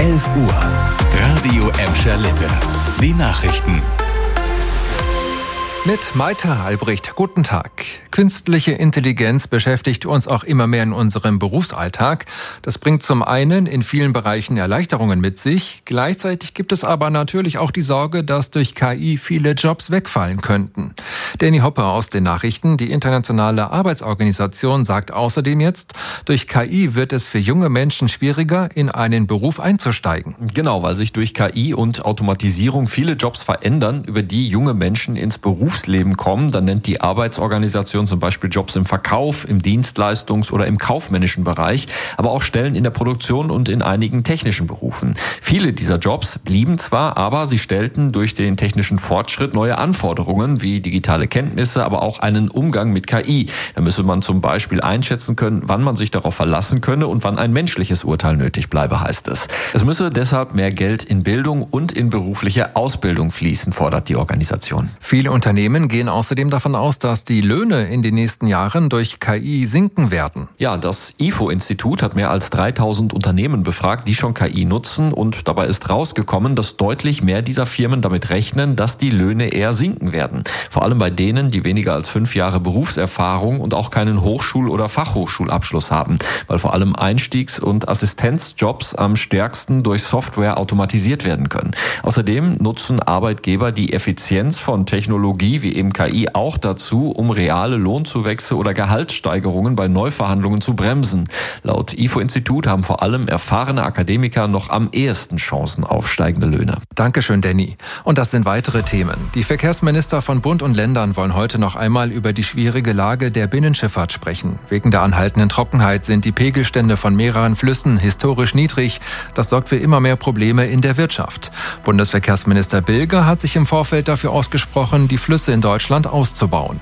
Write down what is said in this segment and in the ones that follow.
11 Uhr. Radio Emscher Lippe. Die Nachrichten. Mit Maite Albrecht. Guten Tag. Künstliche Intelligenz beschäftigt uns auch immer mehr in unserem Berufsalltag. Das bringt zum einen in vielen Bereichen Erleichterungen mit sich. Gleichzeitig gibt es aber natürlich auch die Sorge, dass durch KI viele Jobs wegfallen könnten. Danny Hopper aus den Nachrichten. Die Internationale Arbeitsorganisation sagt außerdem jetzt, durch KI wird es für junge Menschen schwieriger, in einen Beruf einzusteigen. Genau, weil sich durch KI und Automatisierung viele Jobs verändern, über die junge Menschen ins Berufsleben kommen. Dann nennt die Arbeitsorganisation zum Beispiel Jobs im Verkauf, im Dienstleistungs- oder im kaufmännischen Bereich, aber auch Stellen in der Produktion und in einigen technischen Berufen. Viele dieser Jobs blieben zwar, aber sie stellten durch den technischen Fortschritt neue Anforderungen wie digitale Kenntnisse, aber auch einen Umgang mit KI. Da müsse man zum Beispiel einschätzen können, wann man sich darauf verlassen könne und wann ein menschliches Urteil nötig bleibe, heißt es. Es müsse deshalb mehr Geld in Bildung und in berufliche Ausbildung fließen, fordert die Organisation. Viele Unternehmen gehen außerdem davon aus, dass die Löhne in den nächsten Jahren durch KI sinken werden. Ja, das IFO-Institut hat mehr als 3000 Unternehmen befragt, die schon KI nutzen, und dabei ist rausgekommen, dass deutlich mehr dieser Firmen damit rechnen, dass die Löhne eher sinken werden. Vor allem bei denen, die weniger als 5 Jahre Berufserfahrung und auch keinen Hochschul- oder Fachhochschulabschluss haben, weil vor allem Einstiegs- und Assistenzjobs am stärksten durch Software automatisiert werden können. Außerdem nutzen Arbeitgeber die Effizienz von Technologie wie eben KI auch dazu, um reale Lohnzuwächse oder Gehaltssteigerungen bei Neuverhandlungen zu bremsen. Laut IFO-Institut haben vor allem erfahrene Akademiker noch am ehesten Chancen auf steigende Löhne. Dankeschön, Danny. Und das sind weitere Themen. Die Verkehrsminister von Bund und Ländern wollen heute noch einmal über die schwierige Lage der Binnenschifffahrt sprechen. Wegen der anhaltenden Trockenheit sind die Pegelstände von mehreren Flüssen historisch niedrig. Das sorgt für immer mehr Probleme in der Wirtschaft. Bundesverkehrsminister Bilger hat sich im Vorfeld dafür ausgesprochen, die Flüsse in Deutschland auszubauen.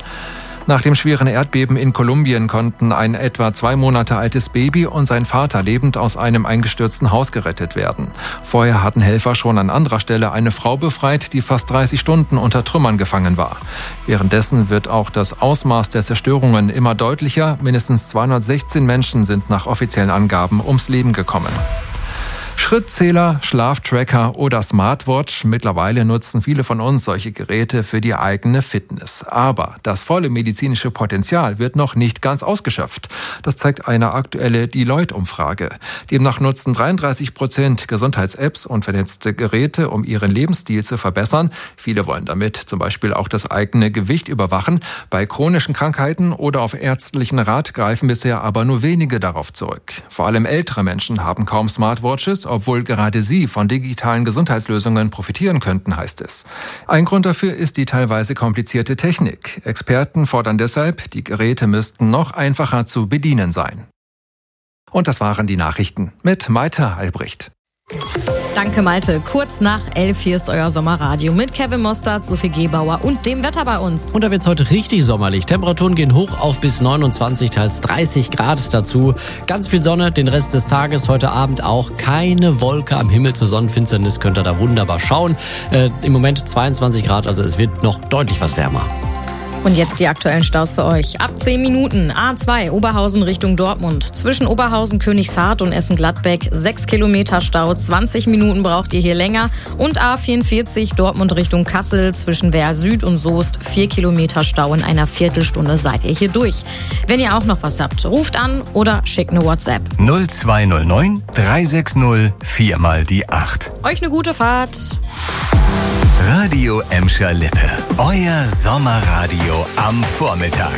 Nach dem schweren Erdbeben in Kolumbien konnten ein etwa 2 Monate altes Baby und sein Vater lebend aus einem eingestürzten Haus gerettet werden. Vorher hatten Helfer schon an anderer Stelle eine Frau befreit, die fast 30 Stunden unter Trümmern gefangen war. Währenddessen wird auch das Ausmaß der Zerstörungen immer deutlicher. Mindestens 216 Menschen sind nach offiziellen Angaben ums Leben gekommen. Schrittzähler, Schlaftracker oder Smartwatch. Mittlerweile nutzen viele von uns solche Geräte für die eigene Fitness. Aber das volle medizinische Potenzial wird noch nicht ganz ausgeschöpft. Das zeigt eine aktuelle Deloitte-Umfrage. Demnach nutzen 33% Gesundheits-Apps und vernetzte Geräte, um ihren Lebensstil zu verbessern. Viele wollen damit zum Beispiel auch das eigene Gewicht überwachen. Bei chronischen Krankheiten oder auf ärztlichen Rat greifen bisher aber nur wenige darauf zurück. Vor allem ältere Menschen haben kaum Smartwatches, obwohl gerade sie von digitalen Gesundheitslösungen profitieren könnten, heißt es. Ein Grund dafür ist die teilweise komplizierte Technik. Experten fordern deshalb, die Geräte müssten noch einfacher zu bedienen sein. Und das waren die Nachrichten mit Maite Albrecht. Danke, Malte. Kurz nach 11 hier ist euer Sommerradio mit Kevin Mostert, Sophie Gebauer und dem Wetter bei uns. Und da wird's heute richtig sommerlich. Temperaturen gehen hoch auf bis 29, teils 30 Grad dazu. Ganz viel Sonne, den Rest des Tages, heute Abend auch keine Wolke am Himmel. Zur Sonnenfinsternis könnt ihr da wunderbar schauen. Im Moment 22 Grad, also es wird noch deutlich was wärmer. Und jetzt die aktuellen Staus für euch. Ab 10 Minuten A2 Oberhausen Richtung Dortmund. Zwischen Oberhausen, Königshardt und Essen-Gladbeck 6 Kilometer Stau. 20 Minuten braucht ihr hier länger. Und A44 Dortmund Richtung Kassel zwischen Wehr Süd und Soest 4 Kilometer Stau. In einer Viertelstunde seid ihr hier durch. Wenn ihr auch noch was habt, ruft an oder schickt eine WhatsApp. 0209 360 4 mal die 8. Euch eine gute Fahrt. Radio Emscher Lippe. Euer Sommerradio am Vormittag.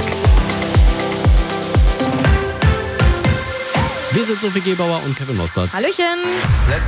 Wir sind Sophie Gebauer und Kevin Mostert. Hallöchen.